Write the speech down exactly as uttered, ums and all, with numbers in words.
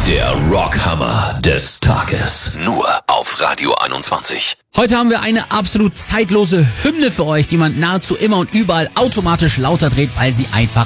Der Rockhammer des Tages. Nur auf Radio einundzwanzig. Heute haben wir eine absolut zeitlose Hymne für euch, die man nahezu immer und überall automatisch lauter dreht, weil sie einfach